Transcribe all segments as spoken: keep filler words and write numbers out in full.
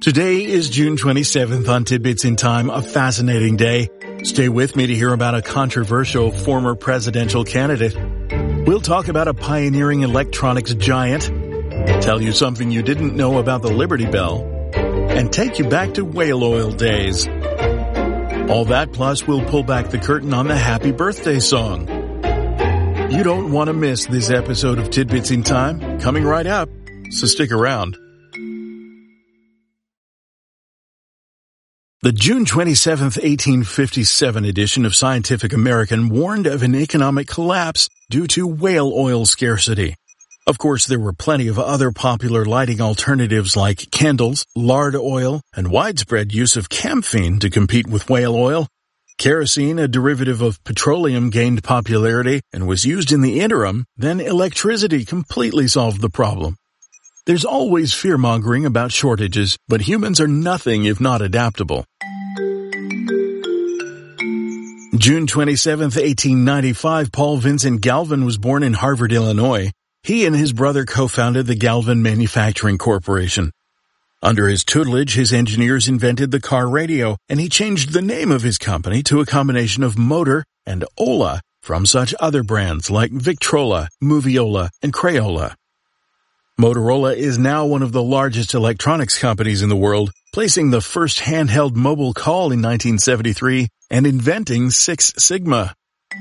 Today is June twenty-seventh on Tidbits in Time, a fascinating day. Stay with me to hear about a controversial former presidential candidate. We'll talk about a pioneering electronics giant, tell you something you didn't know about the Liberty Bell, and take you back to whale oil days. All that plus we'll pull back the curtain on the happy birthday song. You don't want to miss this episode of Tidbits in Time, coming right up, so stick around. The June twenty-seventh, eighteen fifty-seven edition of Scientific American warned of an economic collapse due to whale oil scarcity. Of course, there were plenty of other popular lighting alternatives like candles, lard oil, and widespread use of camphene to compete with whale oil. Kerosene, a derivative of petroleum, gained popularity and was used in the interim. Then electricity completely solved the problem. There's always fear-mongering about shortages, but humans are nothing if not adaptable. June twenty-seventh, eighteen ninety-five, Paul Vincent Galvin was born in Harvard, Illinois. He and his brother co-founded the Galvin Manufacturing Corporation. Under his tutelage, his engineers invented the car radio, and he changed the name of his company to a combination of Motor and Ola from such other brands like Victrola, Moviola, and Crayola. Motorola is now one of the largest electronics companies in the world, placing the first handheld mobile call in nineteen seventy-three and inventing Six Sigma.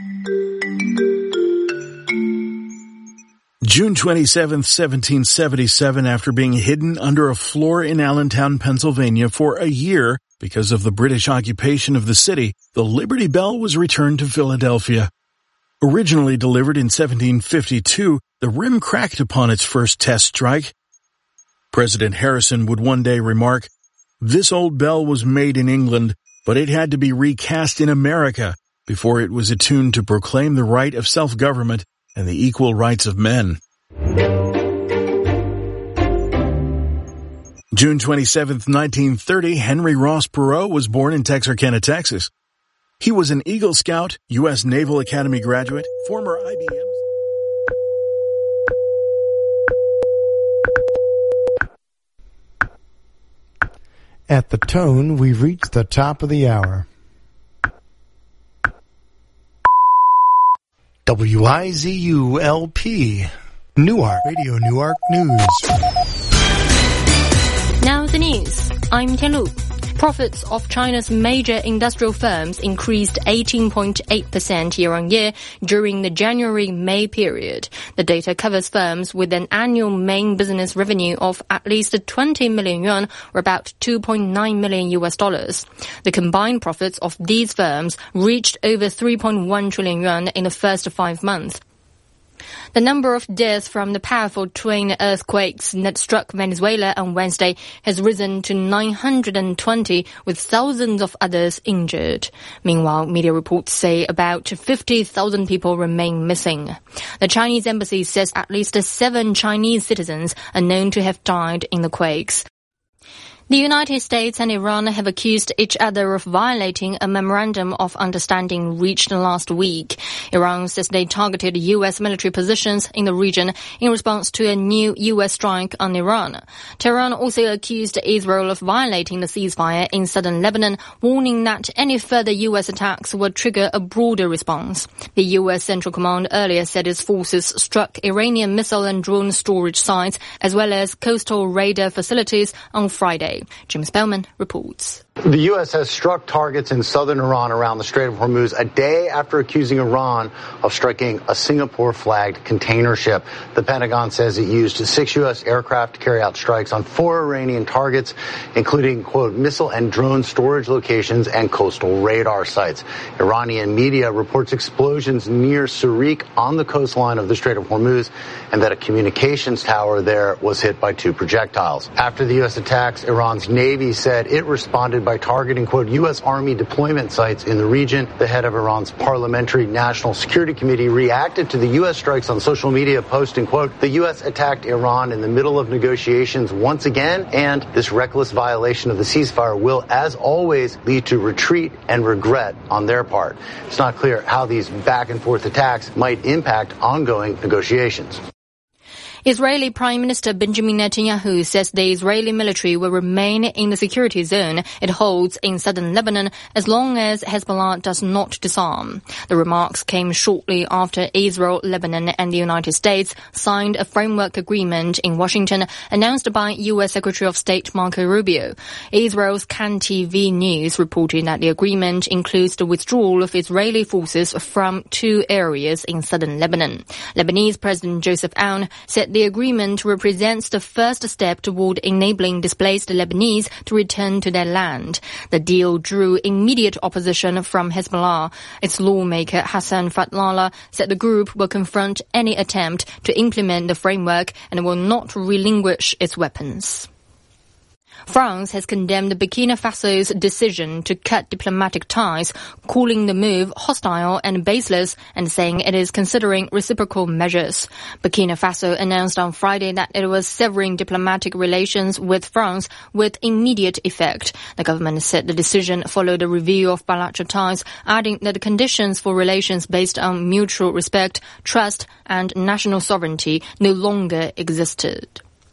June twenty-seventh, seventeen seventy-seven, after being hidden under a floor in Allentown, Pennsylvania for a year because of the British occupation of the city, the Liberty Bell was returned to Philadelphia. Originally delivered in seventeen fifty-two, the rim cracked upon its first test strike. President Harrison would one day remark, "This old bell was made in England, but it had to be recast in America before it was attuned to proclaim the right of self-government and the equal rights of men." June twenty-seventh, nineteen thirty, Henry Ross Perot was born in Texarkana, Texas. He was an Eagle Scout, U S Naval Academy graduate, former I B M. At the tone, we've reached the top of the hour. W I Z U L P, Newark, Radio Newark News. Now the news. I'm Tianlu. Profits of China's major industrial firms increased eighteen point eight percent year-on-year during the January-May period. The data covers firms with an annual main business revenue of at least twenty million yuan, or about two point nine million U S dollars. The combined profits of these firms reached over three point one trillion yuan in the first five months. The number of deaths from the powerful twin earthquakes that struck Venezuela on Wednesday has risen to nine hundred twenty, with thousands of others injured. Meanwhile, media reports say about fifty thousand people remain missing. The Chinese embassy says at least seven Chinese citizens are known to have died in the quakes. The United States and Iran have accused each other of violating a memorandum of understanding reached last week. Iran says they targeted U S military positions in the region in response to a new U S strike on Iran. Tehran also accused Israel of violating the ceasefire in southern Lebanon, warning that any further U S attacks would trigger a broader response. The U S Central Command earlier said its forces struck Iranian missile and drone storage sites as well as coastal radar facilities on Friday. Jim Spellman reports. The U S has struck targets in southern Iran around the Strait of Hormuz a day after accusing Iran of striking a Singapore-flagged container ship. The Pentagon says it used six U S aircraft to carry out strikes on four Iranian targets, including, quote, missile and drone storage locations and coastal radar sites. Iranian media reports explosions near Surik on the coastline of the Strait of Hormuz and that a communications tower there was hit by two projectiles. After the U S attacks, Iran's Navy said it responded by targeting, quote, U S Army deployment sites in the region. The head of Iran's Parliamentary National Security Committee reacted to the U S strikes on social media, posting, quote, the U S attacked Iran in the middle of negotiations once again, and this reckless violation of the ceasefire will, as always, lead to retreat and regret on their part. It's not clear how these back and forth attacks might impact ongoing negotiations. Israeli Prime Minister Benjamin Netanyahu says the Israeli military will remain in the security zone it holds in southern Lebanon as long as Hezbollah does not disarm. The remarks came shortly after Israel, Lebanon and the United States signed a framework agreement in Washington announced by U S Secretary of State Marco Rubio. Israel's Kan T V News reported that the agreement includes the withdrawal of Israeli forces from two areas in southern Lebanon. Lebanese President Joseph Aoun said the agreement represents the first step toward enabling displaced Lebanese to return to their land. The deal drew immediate opposition from Hezbollah. Its lawmaker Hassan Fatlallah said the group will confront any attempt to implement the framework and will not relinquish its weapons. France has condemned Burkina Faso's decision to cut diplomatic ties, calling the move hostile and baseless and saying it is considering reciprocal measures. Burkina Faso announced on Friday that it was severing diplomatic relations with France with immediate effect. The government said the decision followed a review of bilateral ties, adding that the conditions for relations based on mutual respect, trust and national sovereignty no longer existed.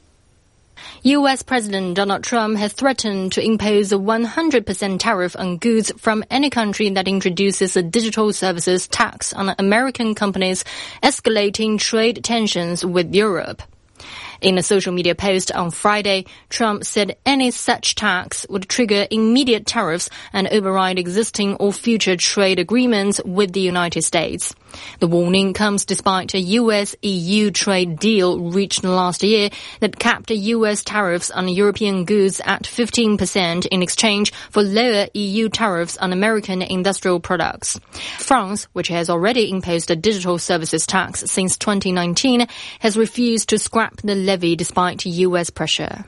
U S President Donald Trump has threatened to impose a one hundred percent tariff on goods from any country that introduces a digital services tax on American companies, escalating trade tensions with Europe. In a social media post on Friday, Trump said any such tax would trigger immediate tariffs and override existing or future trade agreements with the United States. The warning comes despite a U S E U trade deal reached last year that capped U S tariffs on European goods at fifteen percent in exchange for lower E U tariffs on American industrial products. France, which has already imposed a digital services tax since twenty nineteen, has refused to scrap the levy despite U S pressure.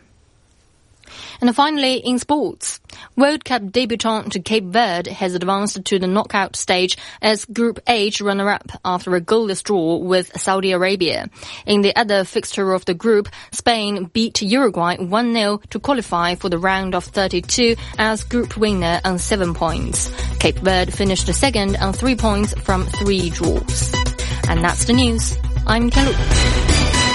And finally, in sports, World Cup debutant Cape Verde has advanced to the knockout stage as Group H runner-up after a goalless draw with Saudi Arabia. In the other fixture of the group, Spain beat Uruguay one nil to qualify for the round of thirty-two as group winner on seven points. Cape Verde finished second on three points from three draws. And that's the news. I'm Kalu.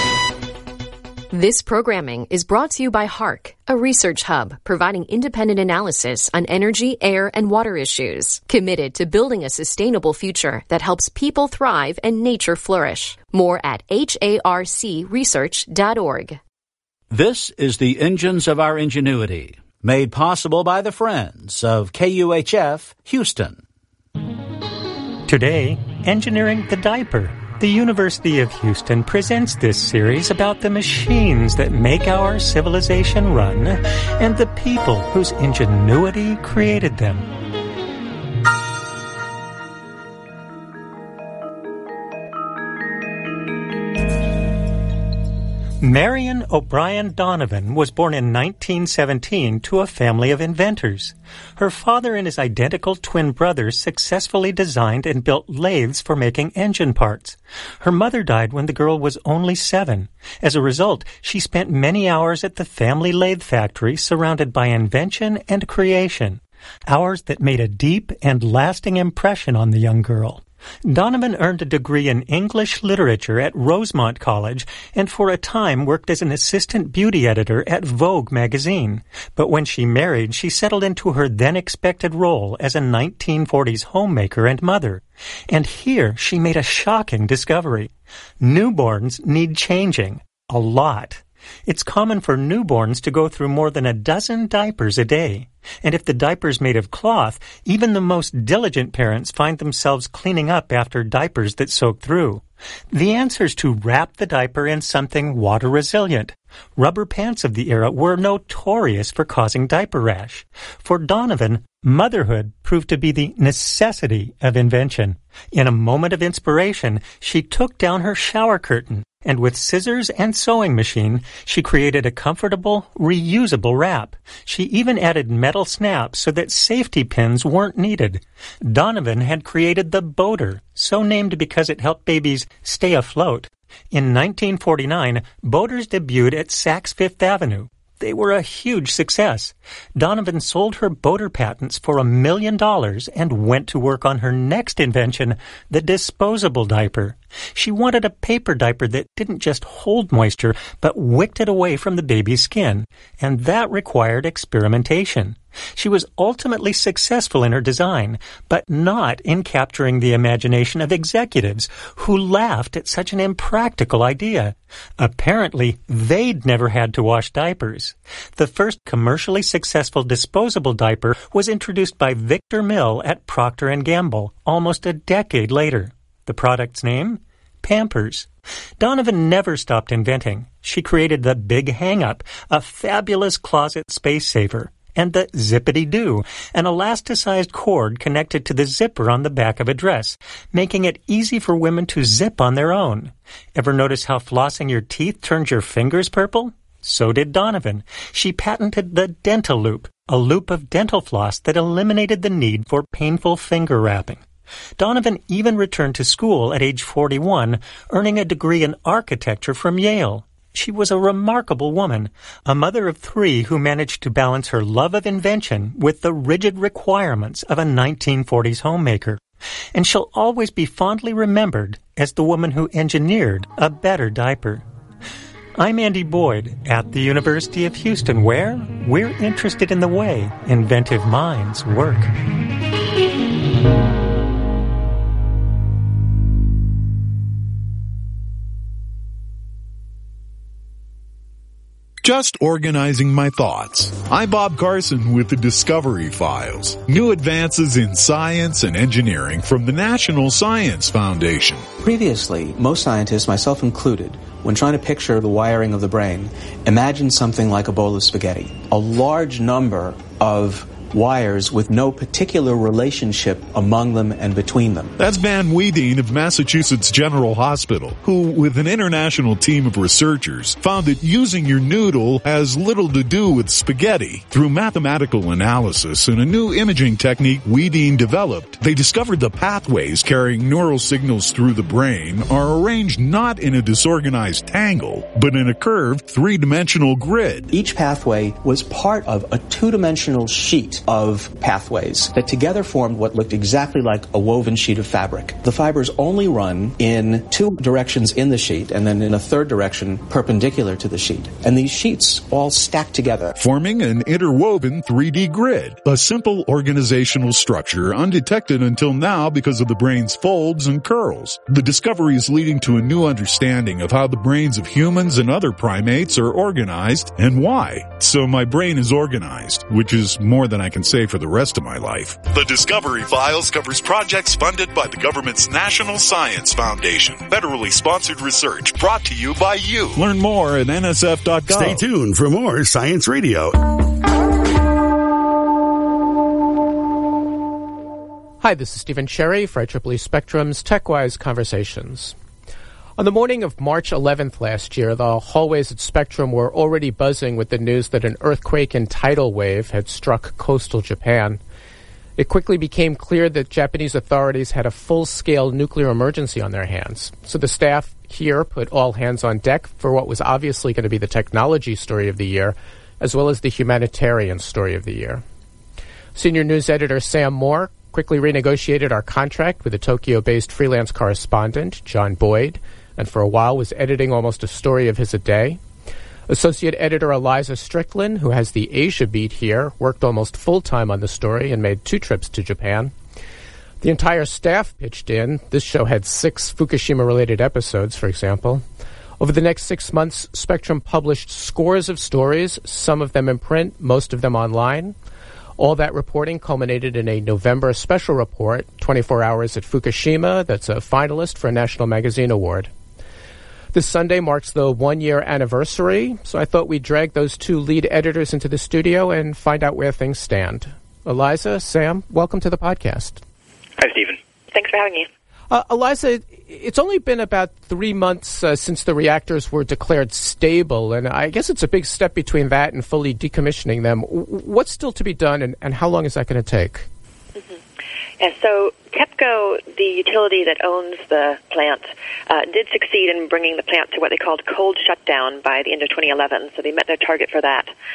This programming is brought to you by HARC, a research hub providing independent analysis on energy, air, and water issues, committed to building a sustainable future that helps people thrive and nature flourish. More at H A R C research dot org. This is the Engines of Our Ingenuity, made possible by the friends of K U H F Houston. Today, Engineering the Diaper. The University of Houston presents this series about the machines that make our civilization run and the people whose ingenuity created them. Marion O'Brien Donovan was born in nineteen seventeen to a family of inventors. Her father and his identical twin brothers successfully designed and built lathes for making engine parts. Her mother died when the girl was only seven. As a result, she spent many hours at the family lathe factory surrounded by invention and creation, hours that made a deep and lasting impression on the young girl. Donovan earned a degree in English literature at Rosemont College and for a time worked as an assistant beauty editor at Vogue magazine. But when she married, she settled into her then-expected role as a nineteen forties homemaker and mother. And here she made a shocking discovery. Newborns need changing. A lot. It's common for newborns to go through more than a dozen diapers a day. And if the diaper's made of cloth, even the most diligent parents find themselves cleaning up after diapers that soak through. The answer is to wrap the diaper in something water-resilient. Rubber pants of the era were notorious for causing diaper rash. For Donovan, motherhood proved to be the necessity of invention. In a moment of inspiration, she took down her shower curtain, and with scissors and sewing machine, she created a comfortable, reusable wrap. She even added metal snaps so that safety pins weren't needed. Donovan had created the boater, so named because it helped babies stay afloat. In nineteen forty-nine, boaters debuted at Saks Fifth Avenue. They were a huge success. Donovan sold her boater patents for a million dollars and went to work on her next invention, the disposable diaper. She wanted a paper diaper that didn't just hold moisture, but wicked it away from the baby's skin, and that required experimentation. She was ultimately successful in her design, but not in capturing the imagination of executives who laughed at such an impractical idea. Apparently, they'd never had to wash diapers. The first commercially successful disposable diaper was introduced by Victor Mill at Procter and Gamble almost a decade later. The product's name? Pampers. Donovan never stopped inventing. She created the Big Hang-Up, a fabulous closet space saver, and the Zippity-Doo, an elasticized cord connected to the zipper on the back of a dress, making it easy for women to zip on their own. Ever notice how flossing your teeth turns your fingers purple? So did Donovan. She patented the Dental Loop, a loop of dental floss that eliminated the need for painful finger wrapping. Donovan even returned to school at age forty-one, earning a degree in architecture from Yale. She was a remarkable woman, a mother of three who managed to balance her love of invention with the rigid requirements of a nineteen forties homemaker. And she'll always be fondly remembered as the woman who engineered a better diaper. I'm Andy Boyd at the University of Houston, where we're interested in the way inventive minds work. Just organizing my thoughts. I'm Bob Carson with the Discovery Files. New advances in science and engineering from the National Science Foundation. Previously, most scientists, myself included, when trying to picture the wiring of the brain, imagined something like a bowl of spaghetti. A large number of wires with no particular relationship among them and between them. That's Van Weeding of Massachusetts General Hospital, who, with an international team of researchers, found that using your noodle has little to do with spaghetti. Through mathematical analysis and a new imaging technique Weeding developed, they discovered the pathways carrying neural signals through the brain are arranged not in a disorganized tangle, but in a curved three-dimensional grid. Each pathway was part of a two-dimensional sheet of pathways that together formed what looked exactly like a woven sheet of fabric. The fibers only run in two directions in the sheet and then in a third direction perpendicular to the sheet. And these sheets all stack together, forming an interwoven three D grid, a simple organizational structure undetected until now because of the brain's folds and curls. The discovery is leading to a new understanding of how the brains of humans and other primates are organized and why. So my brain is organized, which is more than I can say for the rest of my life. The Discovery Files covers projects funded by the government's National Science Foundation. Federally sponsored research brought to you by you. Learn more at N S F dot gov. Stay tuned for more Science Radio. Hi, this is Stephen Cherry for I triple E Spectrum's TechWise Conversations. On the morning of March eleventh last year, the hallways at Spectrum were already buzzing with the news that an earthquake and tidal wave had struck coastal Japan. It quickly became clear that Japanese authorities had a full-scale nuclear emergency on their hands. So the staff here put all hands on deck for what was obviously going to be the technology story of the year, as well as the humanitarian story of the year. Senior news editor Sam Moore quickly renegotiated our contract with a Tokyo-based freelance correspondent, John Boyd, and for a while was editing almost a story of his a day. Associate editor Eliza Strickland, who has the Asia beat here, worked almost full-time on the story and made two trips to Japan. The entire staff pitched in. This show had six Fukushima-related episodes, for example. Over the next six months, Spectrum published scores of stories, some of them in print, most of them online. All that reporting culminated in a November special report, twenty-four hours at Fukushima, that's a finalist for a National Magazine Award. This Sunday marks the one-year anniversary, so I thought we'd drag those two lead editors into the studio and find out where things stand. Eliza, Sam, welcome to the podcast. Hi, Stephen. Thanks for having me. Uh, Eliza, it's only been about three months uh, since the reactors were declared stable, and I guess it's a big step between that and fully decommissioning them. What's still to be done, and, and how long is that going to take? Mm-hmm. Yeah, so TEPCO, the utility that owns the plant, uh, did succeed in bringing the plant to what they called cold shutdown by the end of twenty eleven, so they met their target for that.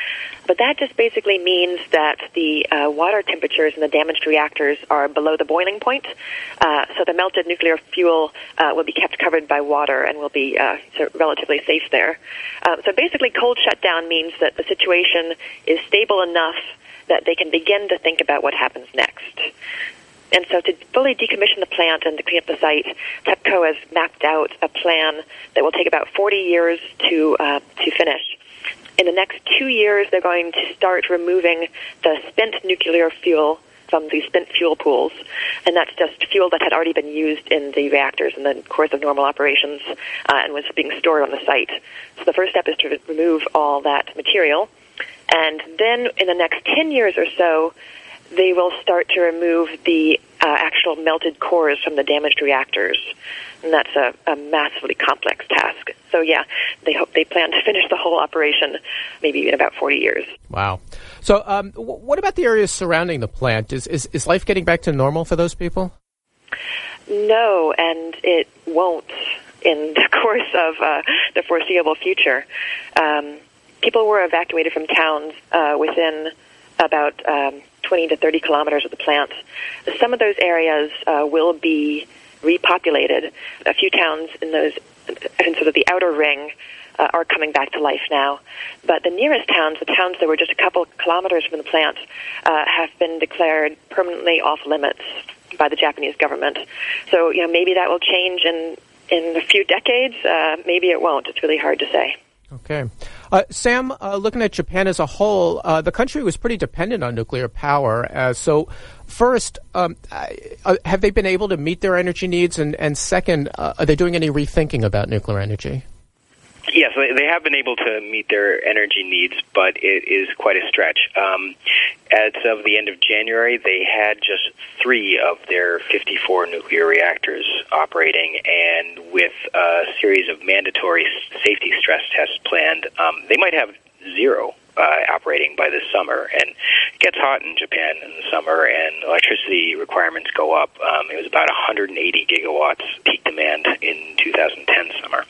But that just basically means that the uh, water temperatures in the damaged reactors are below the boiling point. Uh, so the melted nuclear fuel uh, will be kept covered by water and will be uh, so relatively safe there. Uh, so basically, cold shutdown means that the situation is stable enough that they can begin to think about what happens next. And so to fully decommission the plant and to clean up the site, TEPCO has mapped out a plan that will take about forty years to uh, to finish. In the next two years, they're going to start removing the spent nuclear fuel from the spent fuel pools, and that's just fuel that had already been used in the reactors in the course of normal operations uh, and was being stored on the site. So the first step is to re- remove all that material, and then in the next ten years or so, they will start to remove the uh, actual melted cores from the damaged reactors. And that's a, a massively complex task. So, yeah, they hope they plan to finish the whole operation maybe in about forty years. Wow. So um, w- what about the areas surrounding the plant? Is, is, is life getting back to normal for those people? No, and it won't in the course of uh, the foreseeable future. Um, people were evacuated from towns uh, within about um, twenty to thirty kilometers of the plant. Some of those areas uh, will be repopulated. A few towns in those, in sort of the outer ring, uh, are coming back to life now. But the nearest towns, the towns that were just a couple kilometers from the plant, uh, have been declared permanently off limits by the Japanese government. So, you know, maybe that will change in in a few decades. Uh, maybe it won't. It's really hard to say. Okay. Uh, Sam, uh, looking at Japan as a whole, uh, the country was pretty dependent on nuclear power. Uh, so first, um, uh, have they been able to meet their energy needs? And, and second, uh, are they doing any rethinking about nuclear energy? Yes, they have been able to meet their energy needs, but it is quite a stretch. Um, as of the end of January, they had just three of their fifty-four nuclear reactors operating, and with a series of mandatory safety stress tests planned, um, they might have zero uh, operating by this summer. And it gets hot in Japan in the summer, and electricity requirements go up. Um, it was about one hundred eighty gigawatts peak demand in two thousand ten summer.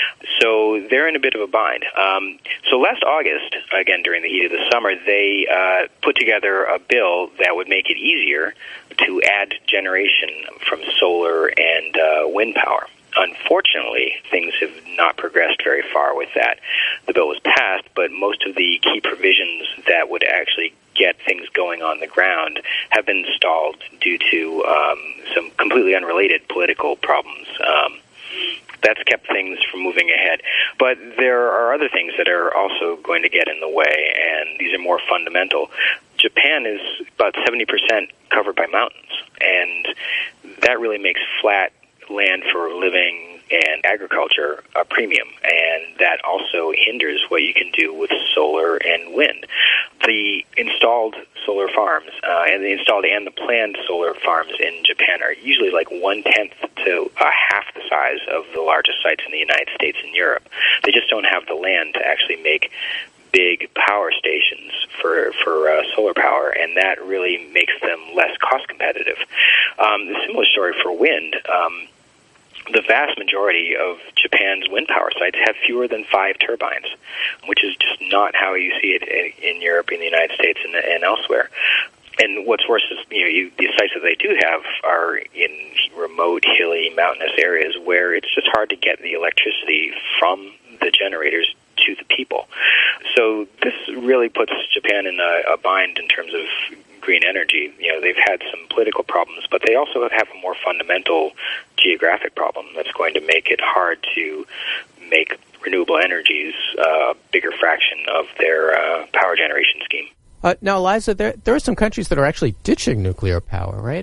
So they're in a bit of a bind. Um, so last August, again during the heat of the summer, they uh, put together a bill that would make it easier to add generation from solar and uh, wind power. Unfortunately, things have not progressed very far with that. The bill was passed, but most of the key provisions that would actually get things going on the ground have been stalled due to um, some completely unrelated political problems. Um, That's kept things from moving ahead. But there are other things that are also going to get in the way, and these are more fundamental. Japan is about seventy percent covered by mountains, and that really makes flat land for living and agriculture a premium, and that also hinders what you can do with solar and wind. The installed solar farms, uh, and the installed and the planned solar farms in Japan are usually like one-tenth to a half the size of the largest sites in the United States and Europe. They just don't have the land to actually make big power stations for for uh, solar power, and that really makes them less cost competitive. Um, the similar story for wind. Um, The vast majority of Japan's wind power sites have fewer than five turbines, which is just not how you see it in, in Europe, in the United States, and, and elsewhere. And what's worse is, you know, you, the sites that they do have are in remote, hilly, mountainous areas where it's just hard to get the electricity from the generators to the people. So this really puts Japan in a, a bind in terms of green energy. You know, they've had some political problems, but they also have a more fundamental geographic problem that's going to make it hard to make renewable energies a uh, bigger fraction of their uh, power generation scheme. Uh, now, Eliza, there, there are some countries that are actually ditching nuclear power, right?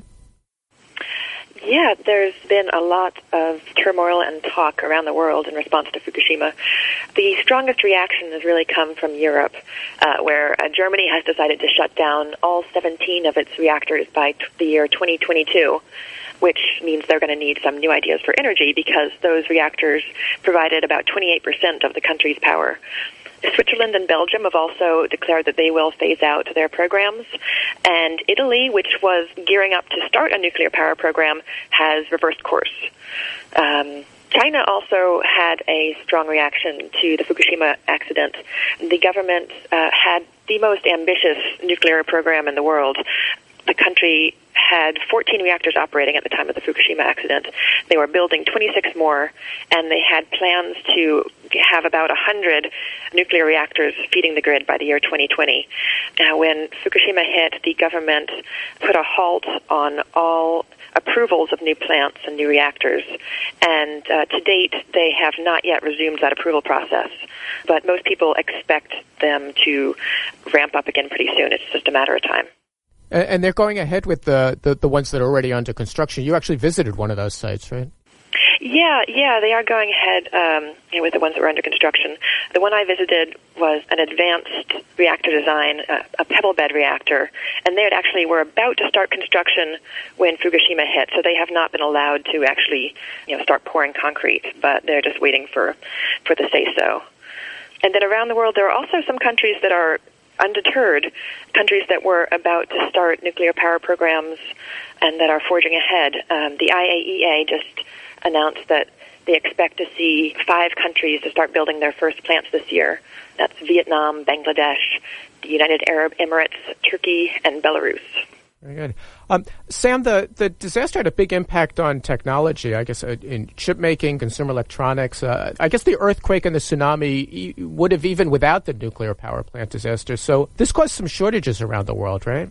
Yeah, there's been a lot of turmoil and talk around the world in response to Fukushima. The strongest reaction has really come from Europe, uh, where uh, Germany has decided to shut down all seventeen of its reactors by t- the year twenty twenty-two, which means they're going to need some new ideas for energy because those reactors provided about twenty-eight percent of the country's power. Switzerland and Belgium have also declared that they will phase out their programs. And Italy, which was gearing up to start a nuclear power program, has reversed course. Um, China also had a strong reaction to the Fukushima accident. The government uh, had the most ambitious nuclear program in the world. The country had fourteen reactors operating at the time of the Fukushima accident. They were building twenty-six more, and they had plans to have about one hundred nuclear reactors feeding the grid by the year twenty twenty. Now, when Fukushima hit, the government put a halt on all approvals of new plants and new reactors, and uh, to date, they have not yet resumed that approval process. But most people expect them to ramp up again pretty soon. It's just a matter of time. And they're going ahead with the, the, the ones that are already under construction. You actually visited one of those sites, right? Yeah, yeah, they are going ahead um, you know, with the ones that were under construction. The one I visited was an advanced reactor design, uh, a pebble bed reactor, and they had actually were about to start construction when Fukushima hit, so they have not been allowed to actually you know, start pouring concrete, but they're just waiting for, for the say-so. And then around the world, there are also some countries that are undeterred, countries that were about to start nuclear power programs and that are forging ahead. Um, the I A E A just announced that they expect to see five countries to start building their first plants this year. That's Vietnam, Bangladesh, the United Arab Emirates, Turkey, and Belarus. Very good. Um, Sam, the, the disaster had a big impact on technology, I guess, uh, in chip making, consumer electronics. Uh, I guess the earthquake and the tsunami e- would have even without the nuclear power plant disaster. So this caused some shortages around the world, right?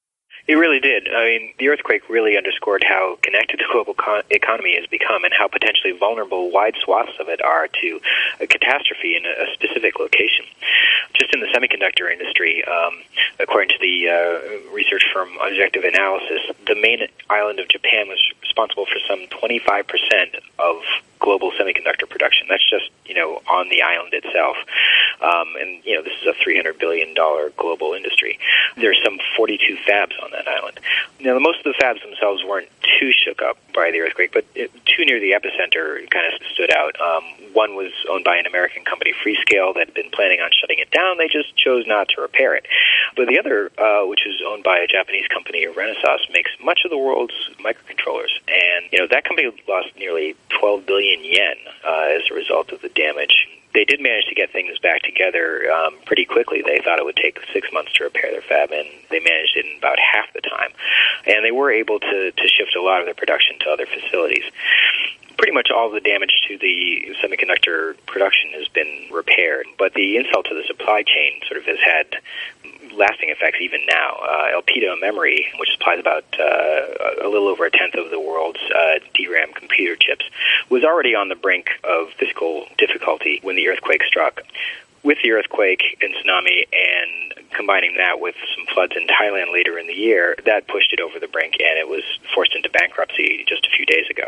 It really did. I mean, the earthquake really underscored how connected the global co- economy has become and how potentially vulnerable wide swaths of it are to a catastrophe in a, a specific location. Just in the semiconductor industry, um, according to the uh, research firm Objective Analysis, the main island of Japan was responsible for some twenty-five percent of global semiconductor production. That's just, you know, on the island itself. Um, and, you know, this is a three hundred billion dollars global industry. There's some forty-two fabs on that island. Now, most of the fabs themselves weren't too shook up by the earthquake, but it, two near the epicenter kind of stood out. Um, one was owned by an American company, Freescale, that had been planning on shutting it down. They just chose not to repair it. But the other, uh, which is owned by a Japanese company, Renesas, makes much of the world's microcontrollers. And, you know, that company lost nearly twelve billion yen uh, as a result of the damage. They did manage to get things back together um, pretty quickly. They thought it would take six months to repair their fab, and they managed it in about half the time. And they were able to, to shift a lot of their production to other facilities. Pretty much all of the damage to the semiconductor production has been repaired, but the insult to the supply chain sort of has had lasting effects even now. Uh, Elpida Memory, which supplies about uh, a little over a tenth of the world's uh, D RAM computer chips, was already on the brink of physical difficulty when the earthquake struck. With the earthquake and tsunami and combining that with some floods in Thailand later in the year, that pushed it over the brink, and it was forced into bankruptcy just a few days ago.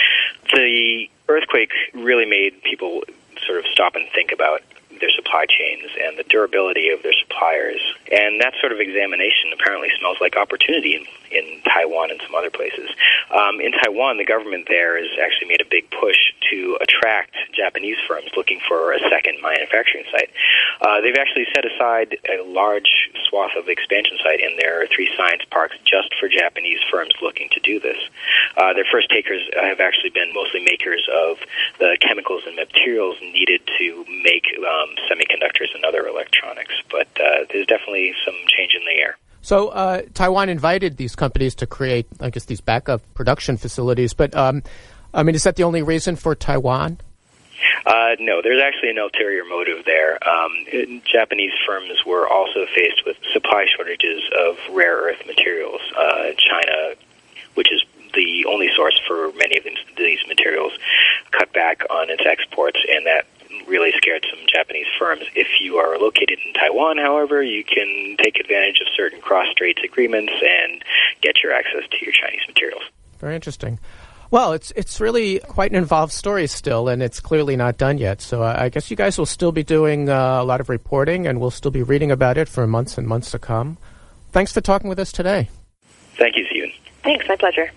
The earthquake really made people sort of stop and think about their supply chains and the durability of their suppliers. And that sort of examination apparently smells like opportunity in, in Taiwan and some other places. Um, in Taiwan, the government there has actually made a big push to attract Japanese firms looking for a second manufacturing site. Uh, they've actually set aside a large swath of expansion site in their three science parks just for Japanese firms looking to do this. Uh, their first takers have actually been mostly makers of the chemicals and materials needed to make um, semiconductors and other electronics, but uh, there's definitely some change in the air. So uh, Taiwan invited these companies to create, I guess, these backup production facilities, but um, I mean, is that the only reason for Taiwan? Uh, no, there's actually an ulterior motive there. Um, it, Japanese firms were also faced with supply shortages of rare earth materials. Uh, China, which is the only source for many of these materials, cut back on its exports, and that really scared some Japanese firms. If you are located in Taiwan, however, you can take advantage of certain cross-straits agreements and get your access to your Chinese materials. Very interesting. Well, it's it's really quite an involved story still, and it's clearly not done yet. So I guess you guys will still be doing uh, a lot of reporting, and we'll still be reading about it for months and months to come. Thanks for talking with us today. Thank you, Stephen. Thanks, my pleasure.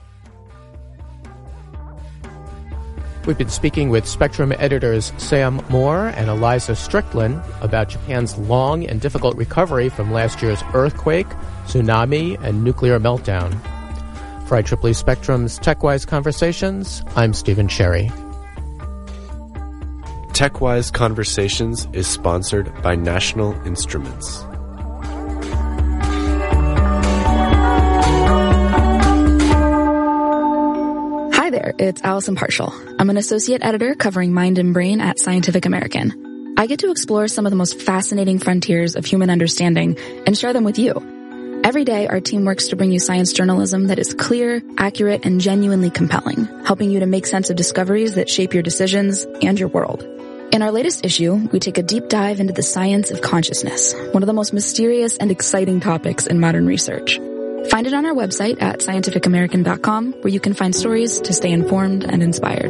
We've been speaking with Spectrum editors Sam Moore and Eliza Strickland about Japan's long and difficult recovery from last year's earthquake, tsunami, and nuclear meltdown. For I triple E Spectrum's TechWise Conversations, I'm Stephen Cherry. TechWise Conversations is sponsored by National Instruments. Hi there, it's Allison Partial. I'm an associate editor covering Mind and Brain at Scientific American. I get to explore some of the most fascinating frontiers of human understanding and share them with you. Every day, our team works to bring you science journalism that is clear, accurate, and genuinely compelling, helping you to make sense of discoveries that shape your decisions and your world. In our latest issue, we take a deep dive into the science of consciousness, one of the most mysterious and exciting topics in modern research. Find it on our website at scientific american dot com, where you can find stories to stay informed and inspired.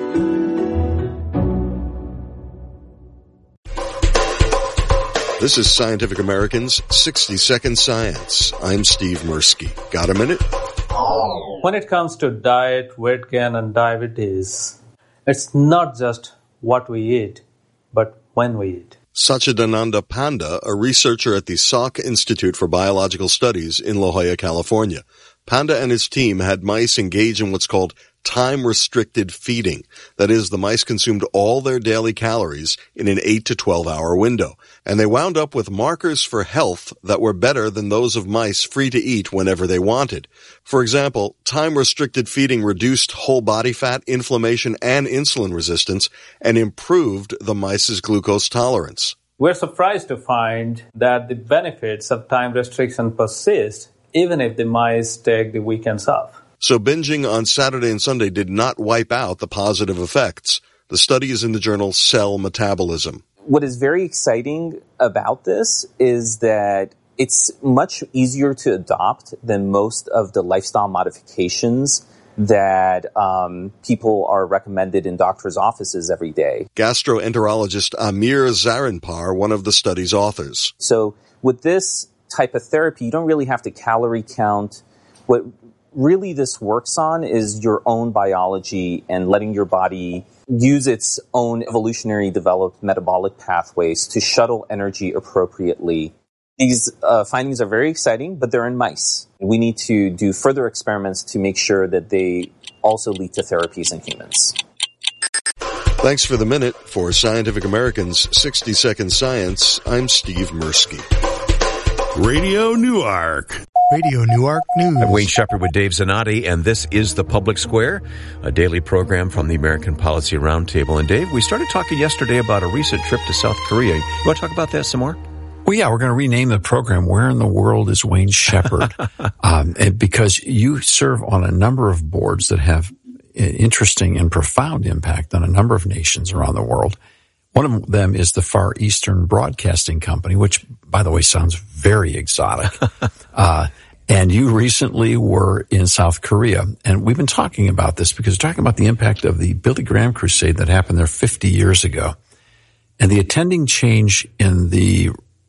This is Scientific American's sixty second Science. I'm Steve Mirsky. Got a minute? When it comes to diet, weight gain, and diabetes, it's not just what we eat, but when we eat. Satchidananda Panda, a researcher at the Salk Institute for Biological Studies in La Jolla, California. Panda and his team had mice engage in what's called time-restricted feeding. That is, the mice consumed all their daily calories in an eight to twelve hour window. And they wound up with markers for health that were better than those of mice free to eat whenever they wanted. For example, time-restricted feeding reduced whole body fat, inflammation, and insulin resistance, and improved the mice's glucose tolerance. We're surprised to find that the benefits of time restriction persist even if the mice take the weekends off. So binging on Saturday and Sunday did not wipe out the positive effects. The study is in the journal Cell Metabolism. What is very exciting about this is that it's much easier to adopt than most of the lifestyle modifications that um, people are recommended in doctors' offices every day. Gastroenterologist Amir Zarinpar, one of the study's authors. So with this type of therapy, you don't really have to calorie count. What really this works on is your own biology and letting your body use its own evolutionary developed metabolic pathways to shuttle energy appropriately. These uh, findings are very exciting, but they're in mice. We need to do further experiments to make sure that they also lead to therapies in humans. Thanks for the minute. For Scientific American's sixty second Science, I'm Steve Mirsky. Radio Newark. Radio Newark News. I'm Wayne Shepherd with Dave Zanotti, and this is The Public Square, a daily program from the American Policy Roundtable. And Dave, we started talking yesterday about a recent trip to South Korea. You want to talk about that some more? Well, yeah, we're going to rename the program Where in the World is Wayne Shepherd? um, and because you serve on a number of boards that have interesting and profound impact on a number of nations around the world. One of them is the Far Eastern Broadcasting Company, which, by the way, sounds very exotic. uh, and you recently were in South Korea. And we've been talking about this because we're talking about the impact of the Billy Graham crusade that happened there fifty years ago. And the attending change in the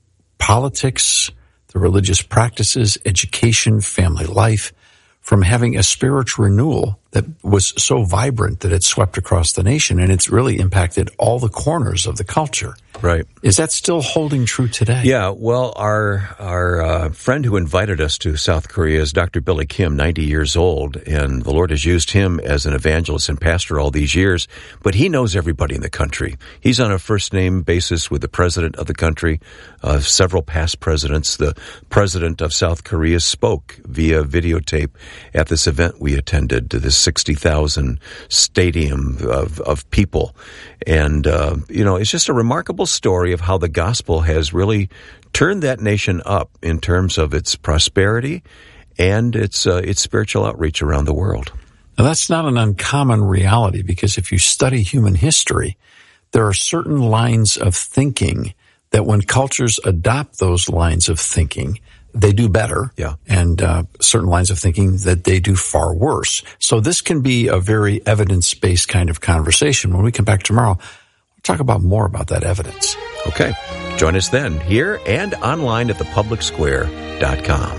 politics, the religious practices, education, family life, from having a spiritual renewal that was so vibrant that it swept across the nation, and it's really impacted all the corners of the culture. Right. Is that still holding true today? Yeah, well, our our uh, friend who invited us to South Korea is Doctor Billy Kim, ninety years old, and the Lord has used him as an evangelist and pastor all these years, but he knows everybody in the country. He's on a first-name basis with the president of the country, uh, several past presidents. The president of South Korea spoke via videotape at this event we attended, to this sixty thousand stadium of, of people. And, uh, you know, it's just a remarkable story of how the gospel has really turned that nation up in terms of its prosperity and its uh, its spiritual outreach around the world. Now, that's not an uncommon reality, because if you study human history, there are certain lines of thinking that when cultures adopt those lines of thinking, they do better. Yeah. And uh, certain lines of thinking that they do far worse. So this can be a very evidence-based kind of conversation. When we come back tomorrow, we'll talk about more about that evidence. Okay. Join us then, here and online at the public square dot com.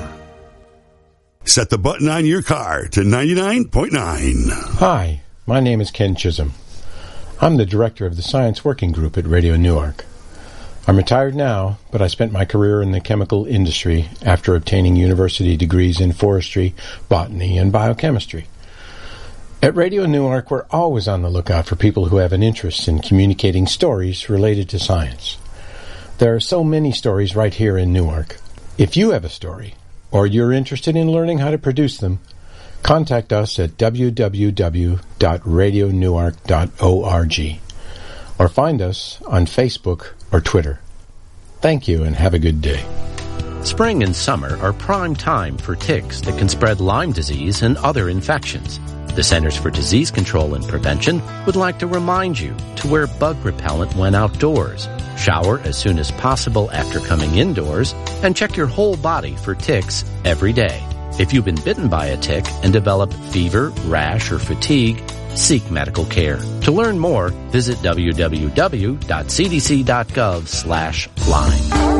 Set the button on your car to ninety-nine point nine. Hi, my name is Ken Chisholm. I'm the director of the Science Working Group at Radio Newark. I'm retired now, but I spent my career in the chemical industry after obtaining university degrees in forestry, botany, and biochemistry. At Radio Newark, we're always on the lookout for people who have an interest in communicating stories related to science. There are so many stories right here in Newark. If you have a story, or you're interested in learning how to produce them, contact us at w w w dot radio newark dot org or find us on Facebook or Twitter. Thank you and have a good day. Spring and summer are prime time for ticks that can spread Lyme disease and other infections. The Centers for Disease Control and Prevention would like to remind you to wear bug repellent when outdoors, shower as soon as possible after coming indoors, and check your whole body for ticks every day. If you've been bitten by a tick and develop fever, rash, or fatigue, seek medical care. To learn more, visit w w w dot c d c dot gov slash Lyme.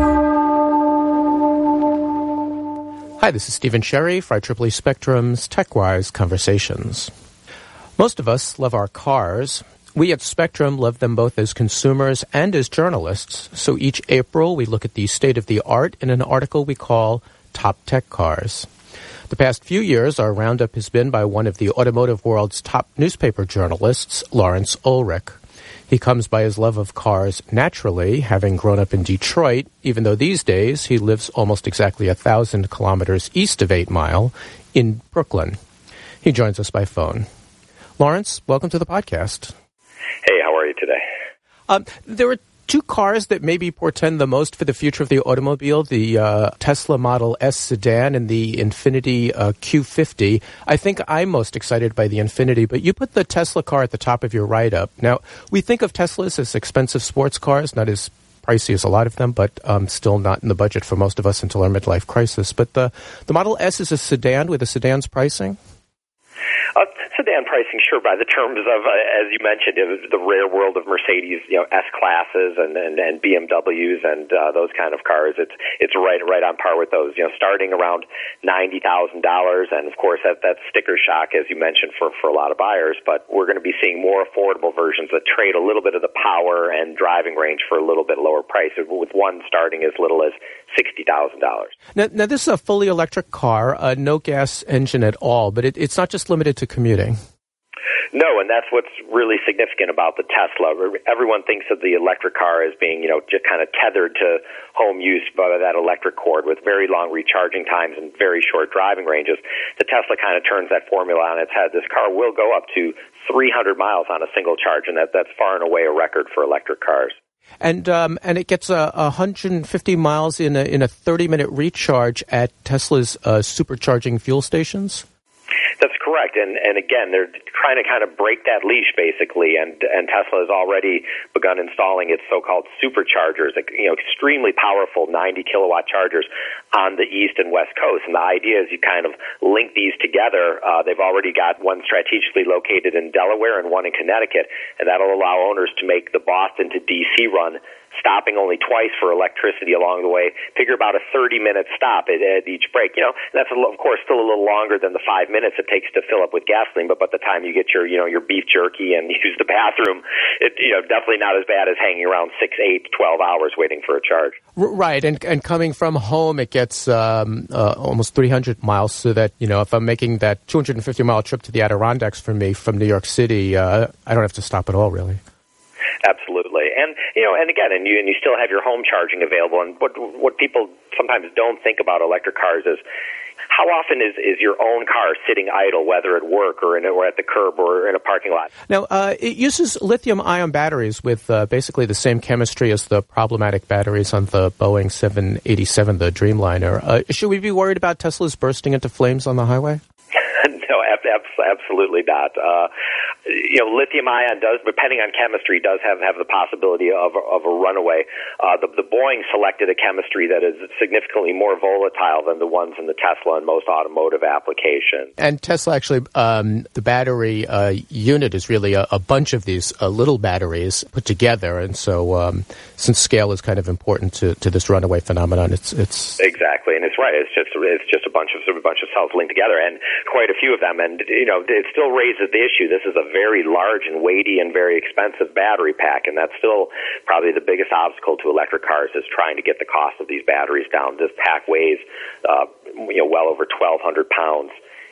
Hi, this is Stephen Sherry for I triple E Spectrum's TechWise Conversations. Most of us love our cars. We at Spectrum love them both as consumers and as journalists. So each April, we look at the state of the art in an article we call Top Tech Cars. The past few years, our roundup has been by one of the automotive world's top newspaper journalists, Lawrence Ulrich. He comes by his love of cars naturally, having grown up in Detroit, even though these days he lives almost exactly a thousand kilometers east of Eight Mile in Brooklyn. He joins us by phone. Lawrence, welcome to the podcast. Hey, how are you today? Um, there are two cars that maybe portend the most for the future of the automobile, the uh, Tesla Model S sedan and the Infiniti uh, Q fifty. I think I'm most excited by the Infiniti, but you put the Tesla car at the top of your write-up. Now, we think of Teslas as expensive sports cars, not as pricey as a lot of them, but um, still not in the budget for most of us until our midlife crisis. But the, the Model S is a sedan with a sedan's pricing? Uh, sedan pricing, sure, by the terms of, uh, as you mentioned, uh, the rare world of Mercedes, you know, S-classes and, and, and B M Ws and uh, those kind of cars. It's it's right right on par with those, you know, starting around ninety thousand dollars. And, of course, that, that's sticker shock, as you mentioned, for, for a lot of buyers. But we're going to be seeing more affordable versions that trade a little bit of the power and driving range for a little bit lower price, with one starting as little as sixty thousand dollars. Now, now, this is a fully electric car, uh, no gas engine at all, but it, it's not just limited to commuting. No, and that's what's really significant about the Tesla. Everyone thinks of the electric car as being, you know, just kind of tethered to home use by that electric cord with very long recharging times and very short driving ranges. The Tesla kind of turns that formula on its head. This car will go up to three hundred miles on a single charge, and that, that's far and away a record for electric cars. And um, and it gets uh, one hundred fifty miles in a in a thirty minute recharge at Tesla's uh, supercharging fuel stations. That's correct, and and again, they're trying to kind of break that leash, basically, and and Tesla has already begun installing its so-called superchargers, you know, extremely powerful ninety kilowatt chargers on the east and west coast. And the idea is you kind of link these together. Uh, they've already got one strategically located in Delaware and one in Connecticut, and that'll allow owners to make the Boston to D C run, stopping only twice for electricity along the way. Figure about a thirty-minute stop at, at each break. You know, that's, a little, of course, still a little longer than the five minutes it takes to fill up with gasoline, but by the time you get your, you know, your beef jerky and use the bathroom, it, you know, definitely not as bad as hanging around six, eight, twelve hours waiting for a charge. Right, and and coming from home, it gets um, uh, almost three hundred miles, so that, you know, if I'm making that two hundred fifty mile trip to the Adirondacks for me from New York City, uh, I don't have to stop at all, really. Absolutely, and you know, and again, and you and you still have your home charging available. And what what people sometimes don't think about electric cars is how often is, is your own car sitting idle, whether at work or in or at the curb or in a parking lot. Now, uh, it uses lithium-ion batteries with uh, basically the same chemistry as the problematic batteries on the Boeing seven eighty-seven, the Dreamliner. Uh, should we be worried about Teslas bursting into flames on the highway? No, absolutely not. Uh, you know, lithium ion does, depending on chemistry, does have, have the possibility of, of a runaway. Uh, the, the Boeing selected a chemistry that is significantly more volatile than the ones in the Tesla and most automotive applications. And Tesla actually, um, the battery uh, unit is really a, a bunch of these uh, little batteries put together, and so um, since scale is kind of important to, to this runaway phenomenon, it's it's exactly, and it's right. It's just it's just a bunch of a bunch of cells linked together, and quite a few of them. And you know, it still raises the issue. This is a very large and weighty and very expensive battery pack, and that's still probably the biggest obstacle to electric cars is trying to get the cost of these batteries down. This pack weighs, uh, you know, well over twelve hundred pounds.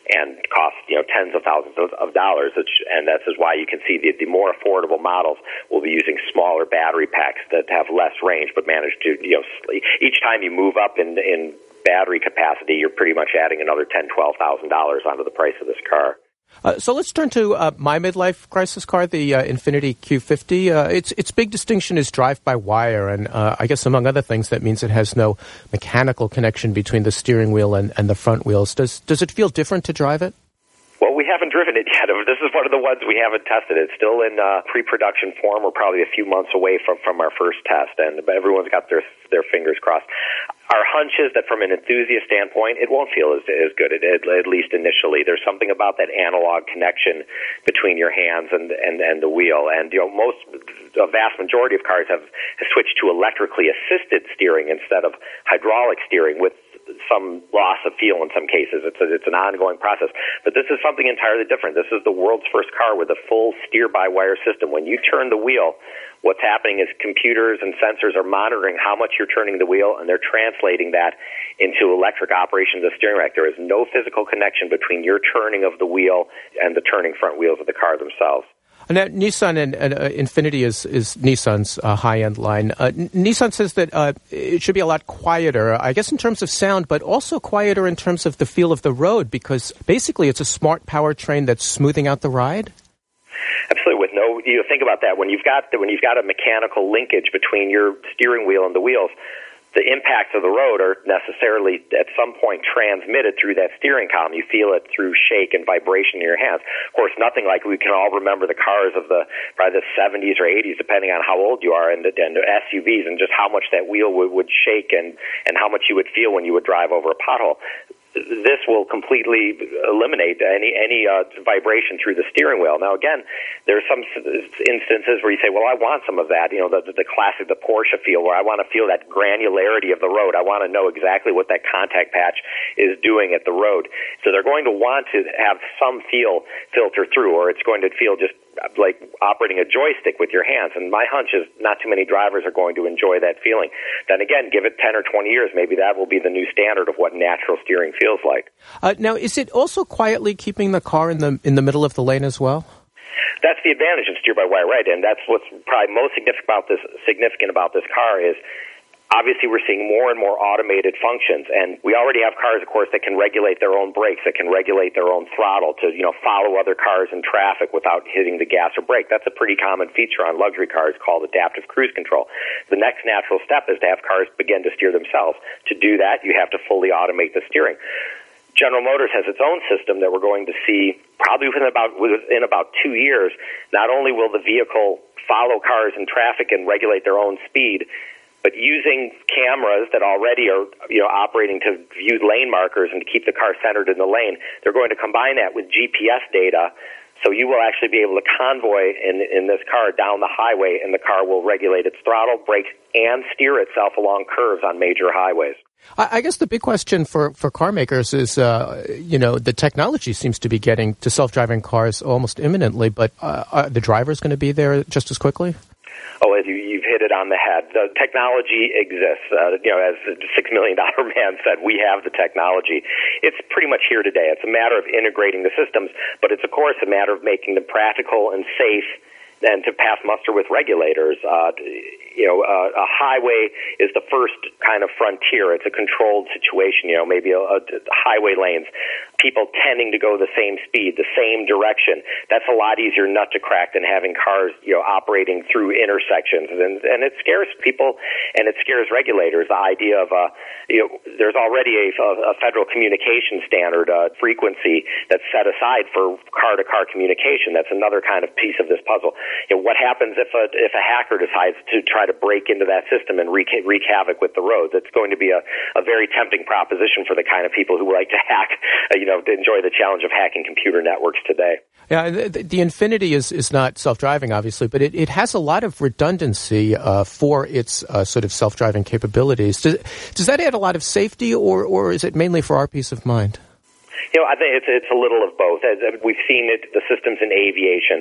and cost, you know, tens of thousands of, of dollars. Which, and this is why you can see the, the more affordable models will be using smaller battery packs that have less range, but manage to, you know, each time you move up in in battery capacity, you're pretty much adding another ten, twelve thousand dollars onto the price of this car. Uh, so let's turn to uh, my midlife crisis car, the uh, Infiniti Q fifty. Uh, its its big distinction is drive-by-wire, and uh, I guess among other things, that means it has no mechanical connection between the steering wheel and, and the front wheels. Does does it feel different to drive it? Well, we haven't driven it yet. This is one of the ones we haven't tested. It's still in uh, pre-production form. We're probably a few months away from, from our first test, and everyone's got their their fingers crossed. Our hunch is that from an enthusiast standpoint, it won't feel as, as good, at, at least initially. There's something about that analog connection between your hands and, and, and the wheel. And, you know, most, a vast majority of cars have, have switched to electrically assisted steering instead of hydraulic steering, with some loss of feel in some cases. It's a, it's an ongoing process. But this is something entirely different. This is the world's first car with a full steer-by-wire system. When you turn the wheel, what's happening is computers and sensors are monitoring how much you're turning the wheel, and they're translating that into electric operation of the steering rack. There is no physical connection between your turning of the wheel and the turning front wheels of the car themselves. Now, Nissan and, and uh, Infiniti is, is Nissan's uh, high-end line. Uh, N- Nissan says that uh, it should be a lot quieter, I guess in terms of sound, but also quieter in terms of the feel of the road, because basically it's a smart powertrain that's smoothing out the ride? Absolutely. With no, you know, think about that. When you've got when you've got a mechanical linkage between your steering wheel and the wheels, the impacts of the road are necessarily at some point transmitted through that steering column. You feel it through shake and vibration in your hands. Of course, nothing like we can all remember the cars of the probably the seventies or eighties, depending on how old you are, and the, and the S U Vs, and just how much that wheel would, would shake and, and how much you would feel when you would drive over a pothole. This will completely eliminate any any uh, vibration through the steering wheel. Now, again, there are some instances where you say, well, I want some of that, you know, the, the classic, the Porsche feel, where I want to feel that granularity of the road. I want to know exactly what that contact patch is doing at the road. So they're going to want to have some feel filter through, or it's going to feel just like operating a joystick with your hands. And my hunch is not too many drivers are going to enjoy that feeling. Then again, give it ten or twenty years, maybe that will be the new standard of what natural steering feels like. Uh, now, is it also quietly keeping the car in the in the middle of the lane as well? That's the advantage of steer-by-wire, right? And that's what's probably most significant about this, significant about this car is obviously we're seeing more and more automated functions, and we already have cars, of course, that can regulate their own brakes, that can regulate their own throttle to, you know, follow other cars in traffic without hitting the gas or brake. That's a pretty common feature on luxury cars called adaptive cruise control. The next natural step is to have cars begin to steer themselves. To do that, you have to fully automate the steering. General Motors has its own system that we're going to see probably within about within about two years. Not only will the vehicle follow cars in traffic and regulate their own speed, but using cameras that already are, you know, operating to view lane markers and to keep the car centered in the lane, they're going to combine that with G P S data. So you will actually be able to convoy in, in this car down the highway, and the car will regulate its throttle, brakes, and steer itself along curves on major highways. I guess the big question for, for car makers is, uh, you know, the technology seems to be getting to self-driving cars almost imminently, but uh, are the drivers going to be there just as quickly? Oh, as you, you've hit it on the head. The technology exists. Uh, you know, as the Six Million Dollar Man said, we have the technology. It's pretty much here today. It's a matter of integrating the systems, but it's, of course, a matter of making them practical and safe and to pass muster with regulators. Uh, you know, uh, a highway is the first kind of frontier. It's a controlled situation, you know, maybe a, a highway lanes, people tending to go the same speed, the same direction. That's a lot easier nut to crack than having cars, you know, operating through intersections. And, and it scares people and it scares regulators. The idea of, uh, you know, there's already a, a federal communication standard uh, frequency that's set aside for car-to-car communication. That's another kind of piece of this puzzle. You know, what happens if a, if a hacker decides to try to break into that system and wreak, wreak havoc with the roads? It's going to be a, a very tempting proposition for the kind of people who like to hack, uh, you know, to enjoy the challenge of hacking computer networks today. Yeah, the, the Infiniti is, is not self-driving, obviously, but it, it has a lot of redundancy uh, for its uh, sort of self-driving capabilities. Does, does that add a lot of safety, or, or is it mainly for our peace of mind? You know, I think it's it's a little of both. As we've seen it, the systems in aviation,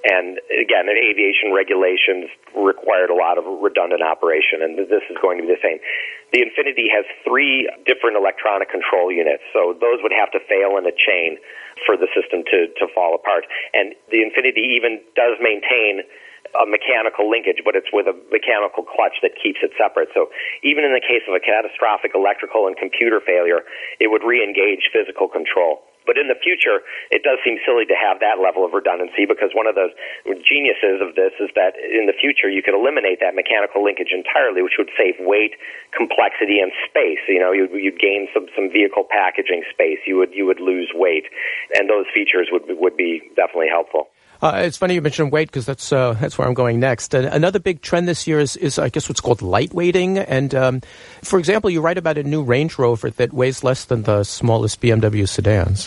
And again, aviation regulations required a lot of redundant operation, and this is going to be the same. The Infinity has three different electronic control units, so those would have to fail in a chain for the system to, to fall apart. And the Infinity even does maintain a mechanical linkage, but it's with a mechanical clutch that keeps it separate. So even in the case of a catastrophic electrical and computer failure, it would re-engage physical control. But in the future, it does seem silly to have that level of redundancy, because one of the geniuses of this is that in the future you could eliminate that mechanical linkage entirely, which would save weight, complexity, and space. You know, you'd, you'd gain some, some vehicle packaging space. You would you would lose weight, and those features would would be definitely helpful. Uh, it's funny you mentioned weight, because that's uh, that's where I'm going next. Uh, another big trend this year is, is I guess, what's called lightweighting. And um, for example, you write about a new Range Rover that weighs less than the smallest B M W sedans.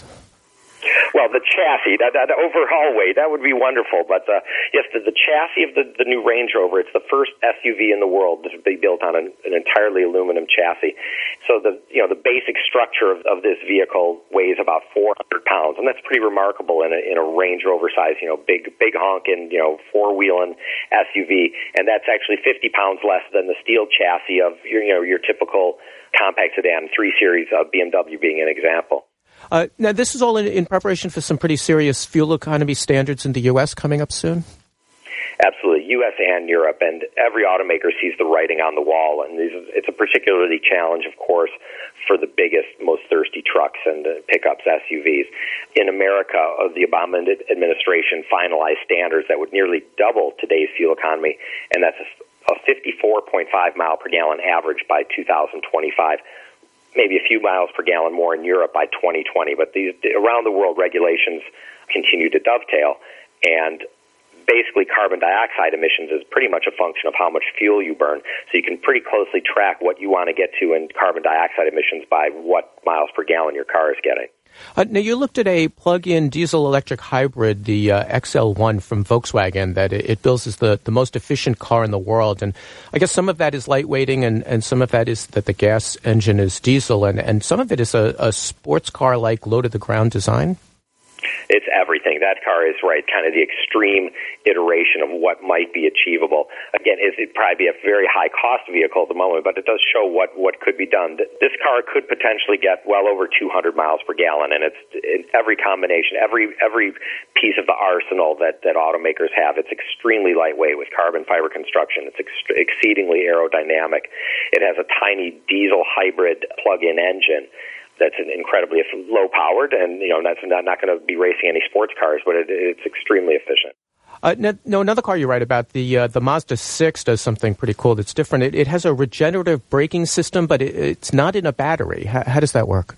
Well, the chassis, that, that overhaul weight, that would be wonderful. But uh, yes, the, the chassis of the, the new Range Rover, it's the first S U V in the world to be built on an, an entirely aluminum chassis. So the you know the basic structure of, of this vehicle weighs about four hundred pounds, and that's pretty remarkable in a, in a Range Rover size, you know, big big honking, you know, four wheeling S U V, and that's actually fifty pounds less than the steel chassis of your you know your typical compact sedan, three series of B M W being an example. Uh, now, this is all in, in preparation for some pretty serious fuel economy standards in the U S coming up soon? Absolutely, U S and Europe, and every automaker sees the writing on the wall, and it's a particularly challenge, of course, for the biggest, most thirsty trucks and uh, pickups, S U Vs. In America, uh, the Obama administration finalized standards that would nearly double today's fuel economy, and that's a, a fifty-four point five mile per gallon average by two thousand twenty-five. Maybe a few miles per gallon more in Europe by twenty twenty, but these around the world regulations continue to dovetail, and basically carbon dioxide emissions is pretty much a function of how much fuel you burn, so you can pretty closely track what you want to get to in carbon dioxide emissions by what miles per gallon your car is getting. Uh, now, you looked at a plug-in diesel-electric hybrid, the uh, X L one from Volkswagen, that it, it bills as the, the most efficient car in the world. And I guess some of that is lightweighting, and, and some of that is that the gas engine is diesel, and, and some of it is a, a sports car-like low-to-the-ground design. It's everything. That car is right, kind of the extreme iteration of what might be achievable. Again, it'd probably be a very high-cost vehicle at the moment, but it does show what, what could be done. This car could potentially get well over two hundred miles per gallon, and it's in every combination, every every piece of the arsenal that, that automakers have. It's extremely lightweight with carbon fiber construction. It's ex- exceedingly aerodynamic. It has a tiny diesel hybrid plug-in engine that's incredibly low-powered, and you know that's not, not going to be racing any sports cars, but it, it's extremely efficient. Uh, no, no, another car you write about, the uh, the Mazda six, does something pretty cool that's different. It, it has a regenerative braking system, but it, it's not in a battery. How, how does that work?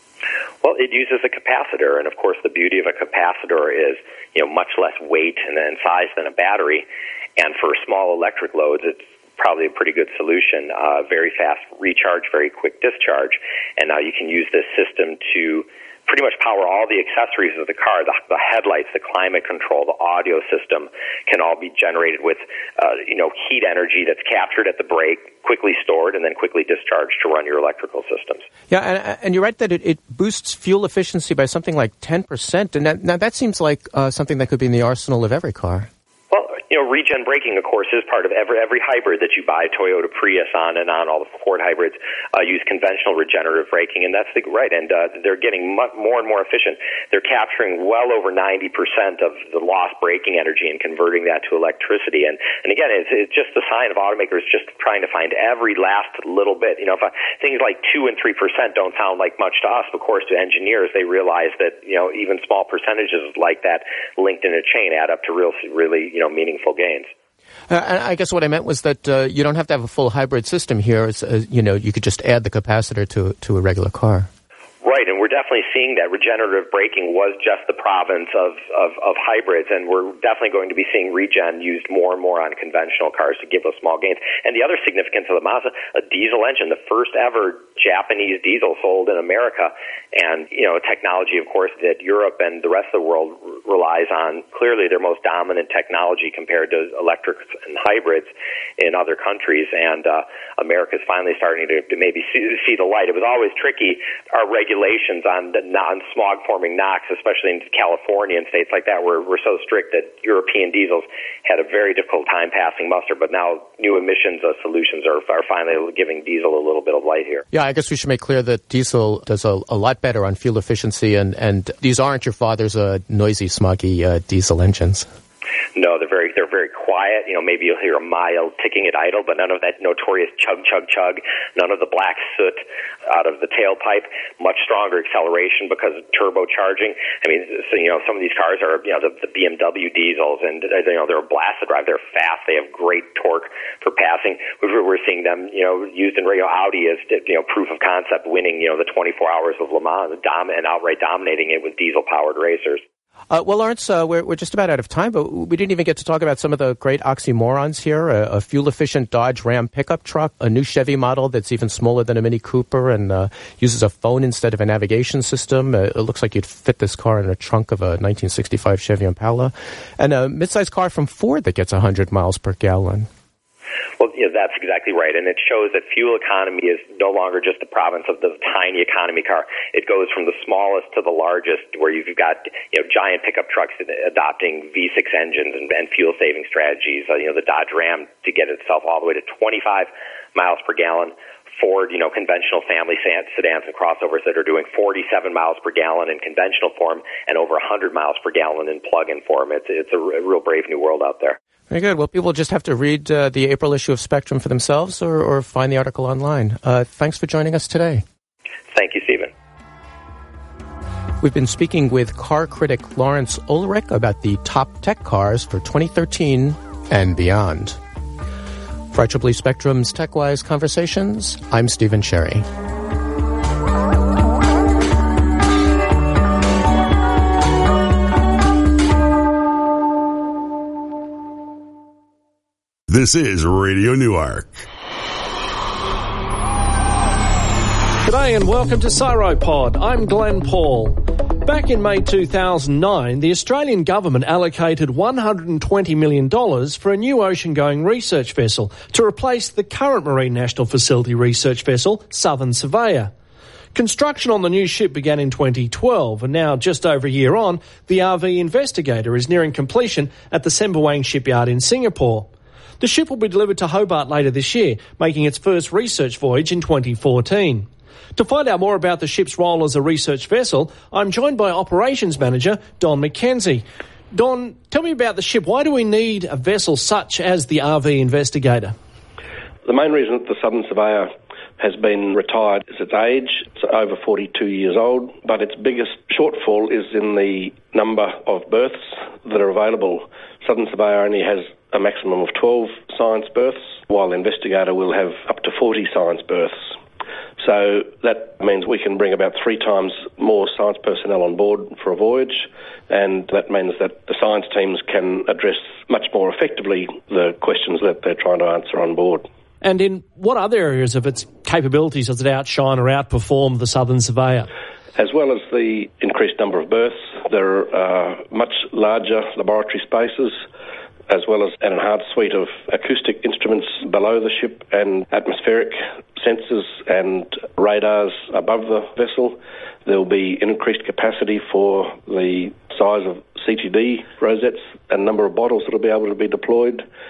Well, it uses a capacitor, and of course the beauty of a capacitor is you know much less weight and, and size than a battery, and for small electric loads, it's probably a pretty good solution. Uh, very fast recharge, very quick discharge, and now you can use this system to pretty much power all the accessories of the car. The, the headlights, the climate control, the audio system can all be generated with uh, you know heat energy that's captured at the brake, quickly stored, and then quickly discharged to run your electrical systems. Yeah, and, and you're right that it, it boosts fuel efficiency by something like ten percent, and that, now that seems like uh, something that could be in the arsenal of every car. You know, regen braking, of course, is part of every every hybrid that you buy. Toyota Prius, on and on, all the Ford hybrids uh, use conventional regenerative braking, and that's the, right. And uh, they're getting much more and more efficient. They're capturing well over ninety percent of the lost braking energy and converting that to electricity. And and again, it's, it's just the sign of automakers just trying to find every last little bit. You know, if I, things like two and three percent don't sound like much to us, but of course to engineers, they realize that you know even small percentages like that linked in a chain add up to real, really you know meaningful gains. Uh, I guess what I meant was that uh, you don't have to have a full hybrid system here. It's, uh, you know, you could just add the capacitor to to a regular car. Right, and we're definitely seeing that regenerative braking was just the province of, of, of hybrids, and we're definitely going to be seeing regen used more and more on conventional cars to give us small gains. And the other significance of the Mazda, a diesel engine, the first ever Japanese diesel sold in America, and, you know, technology, of course, that Europe and the rest of the world r- relies on, clearly their most dominant technology compared to electrics and hybrids in other countries, and uh, America's finally starting to, to maybe see, see the light. It was always tricky. Our regular regulations on the non-smog forming NOx, especially in California and states like that, were, were so strict that European diesels had a very difficult time passing muster. But now new emissions uh, solutions are, are finally giving diesel a little bit of light here. Yeah, I guess we should make clear that diesel does a, a lot better on fuel efficiency, and, and these aren't your father's uh, noisy, smoggy uh, diesel engines. No, they're very they're very quiet. You know, maybe you'll hear a mild ticking at idle, but none of that notorious chug, chug, chug. None of the black soot out of the tailpipe. Much stronger acceleration because of turbocharging. I mean, so, you know, some of these cars are, you know, the, the B M W diesels, and, you know, they're a blast to drive. They're fast. They have great torque for passing. We're, we're seeing them, you know, used in radio. Audi as, you know, proof of concept, winning, you know, the twenty-four hours of Le Mans dom- and outright dominating it with diesel-powered racers. Uh, well, Lawrence, uh, we're, we're just about out of time, but we didn't even get to talk about some of the great oxymorons here. A, a fuel-efficient Dodge Ram pickup truck, a new Chevy model that's even smaller than a Mini Cooper and uh, uses a phone instead of a navigation system. Uh, it looks like you'd fit this car in a trunk of a nineteen sixty-five Chevy Impala. And a midsize car from Ford that gets one hundred miles per gallon. Well, yeah, that's exactly right. And it shows that fuel economy is no longer just the province of the tiny economy car. It goes from the smallest to the largest, where you've got, you know, giant pickup trucks adopting V six engines and, and fuel-saving strategies. Uh, you know, the Dodge Ram to get itself all the way to twenty-five miles per gallon. Ford, you know, conventional family sedans and crossovers that are doing forty-seven miles per gallon in conventional form and over one hundred miles per gallon in plug-in form. It's, it's a real brave new world out there. Very good. Well, people just have to read uh, the April issue of Spectrum for themselves or, or find the article online. Uh, thanks for joining us today. Thank you, Stephen. We've been speaking with car critic Lawrence Ulrich about the top tech cars for twenty thirteen and beyond. For I triple E Spectrum's TechWise Conversations, I'm Stephen Cherry. This is Radio Newark. G'day and welcome to Cyropod. I'm Glenn Paul. Back in May two thousand nine, the Australian government allocated one hundred twenty million dollars for a new ocean-going research vessel to replace the current Marine National Facility research vessel, Southern Surveyor. Construction on the new ship began in twenty twelve, and now, just over a year on, the R V Investigator is nearing completion at the Sembawang shipyard in Singapore. The ship will be delivered to Hobart later this year, making its first research voyage in twenty fourteen. To find out more about the ship's role as a research vessel, I'm joined by Operations Manager Don McKenzie. Don, tell me about the ship. Why do we need a vessel such as the R V Investigator? The main reason that the Southern Surveyor has been retired is its age. It's over forty-two years old, but its biggest shortfall is in the number of berths that are available. Southern Surveyor only has a maximum of twelve science berths, while the Investigator will have up to forty science berths. So that means we can bring about three times more science personnel on board for a voyage, and that means that the science teams can address much more effectively the questions that they're trying to answer on board. And in what other areas of its capabilities does it outshine or outperform the Southern Surveyor? As well as the increased number of berths, there are much larger laboratory spaces, as well as an enhanced suite of acoustic instruments below the ship and atmospheric sensors and radars above the vessel. There will be increased capacity for the size of C T D rosettes and number of bottles that will be able to be deployed.